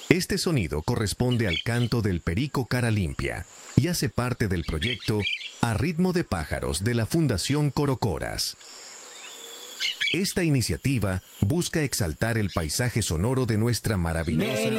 Este sonido corresponde al canto del perico cara limpia y hace parte del proyecto A Ritmo de Pájaros de la Fundación Corocoras. Esta iniciativa busca exaltar el paisaje sonoro de nuestra maravillosa